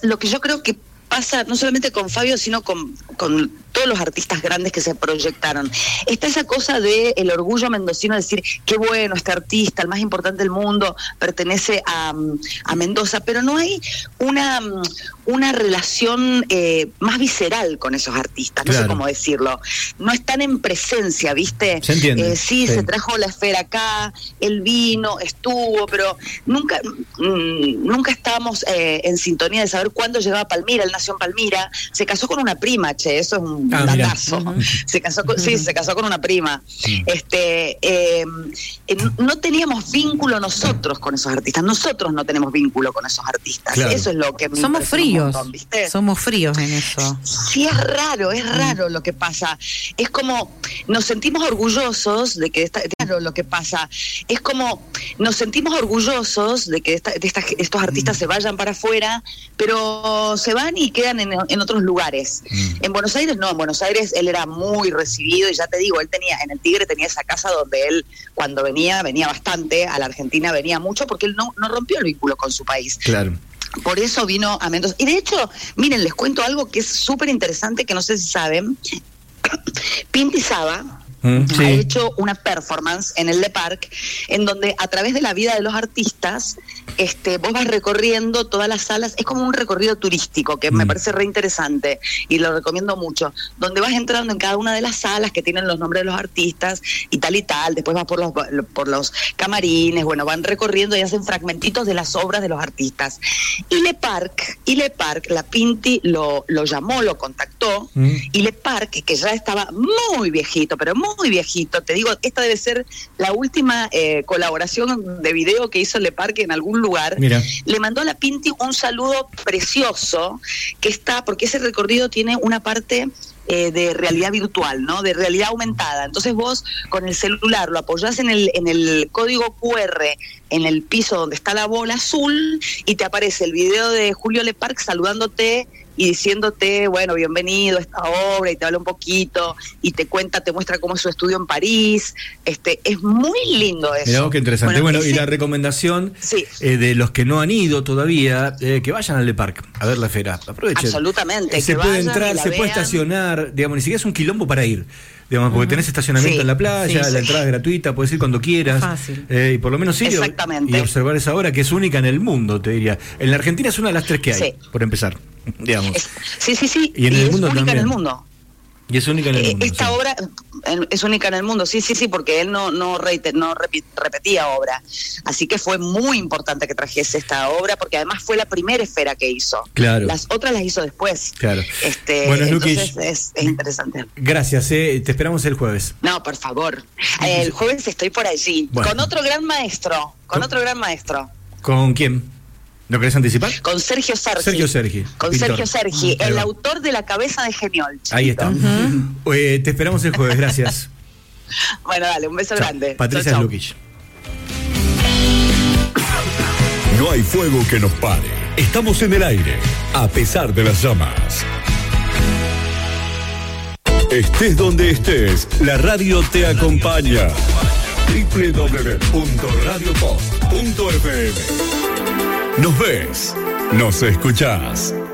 lo que yo creo que pasa no solamente con Fabio, sino con todos los artistas grandes que se proyectaron. Está esa cosa de el orgullo mendocino, decir, qué bueno, este artista, el más importante del mundo, pertenece a Mendoza, pero no hay una relación más visceral con esos artistas, no sé cómo decirlo. No están en presencia, ¿viste? ¿Se entiende? Sí, se trajo la esfera acá, él vino, estuvo, pero nunca estábamos en sintonía de saber cuándo llegaba Palmira. Él nació en Palmira, se casó con una prima, eso es un datazo. Se casó con una prima. No teníamos vínculo nosotros con esos artistas. Nosotros no tenemos vínculo con esos artistas. Claro. Eso es lo que me somos fríos, montón, ¿viste? Somos fríos en eso. Sí, es raro lo que pasa. Es como nos sentimos orgullosos de que lo que pasa. Es como nos sentimos orgullosos de que estos artistas se vayan para afuera, pero se van y quedan en otros lugares. En Buenos Aires no, en Buenos Aires él era muy recibido, y ya te digo, él en el Tigre tenía esa casa donde él cuando venía bastante, a la Argentina venía mucho, porque él no rompió el vínculo con su país. Claro. Por eso vino a Mendoza. Y de hecho, miren, les cuento algo que es súper interesante, que no sé si saben. Pinti Saba ha hecho una performance en el Le Parc, en donde a través de la vida de los artistas, vos vas recorriendo todas las salas. Es como un recorrido turístico que me parece re interesante y lo recomiendo mucho, donde vas entrando en cada una de las salas que tienen los nombres de los artistas y tal, después vas por los camarines, bueno, van recorriendo y hacen fragmentitos de las obras de los artistas. Y Le Parc, la Pinti lo llamó, lo contactó, y Le Parc, que ya estaba muy viejito, pero muy viejito, te digo, esta debe ser la última colaboración de video que hizo Le Parc en algún lugar. Mira. Le mandó a la Pinti un saludo precioso, porque ese recorrido tiene una parte de realidad virtual, ¿no? De realidad aumentada. Entonces vos con el celular lo apoyás en el código QR en el piso donde está la bola azul y te aparece el video de Julio Le Parc saludándote y diciéndote, bueno, bienvenido a esta obra, y te habla un poquito y te muestra cómo es su estudio en París. Es muy lindo eso. Mirá, qué interesante. Bueno, y la recomendación de los que no han ido todavía, que vayan al Le Parc a ver la esfera. Aprovechen. Absolutamente. Se puede entrar, se puede estacionar, digamos, ni siquiera es un quilombo para ir. Digamos, porque tenés estacionamiento en la playa, la entrada es gratuita, puedes ir cuando quieras. Fácil. Y por lo menos ir y observar esa obra que es única en el mundo, te diría. En la Argentina es una de las 3 que hay, por empezar. Digamos. Sí. Y en el mundo única también. en el mundo. Y es única en el mundo. Esta obra es única en el mundo, sí, porque él no repetía obra. Así que fue muy importante que trajese esta obra, porque además fue la primera esfera que hizo. Claro. Las otras las hizo después. Claro. Bueno, entonces es interesante. Gracias, te esperamos el jueves. No, por favor. El jueves estoy por allí, con otro gran maestro. ¿Con quién? ¿Lo querés anticipar? Con Sergio Sergi. El autor de La cabeza de Geniol. Ahí está. Te esperamos el jueves, gracias. Bueno, dale, un beso grande. Patricia Lukic. No hay fuego que nos pare. Estamos en el aire, a pesar de las llamas. Estés donde estés, la radio te acompaña. www.radiopost.fm. Nos ves, nos escuchás.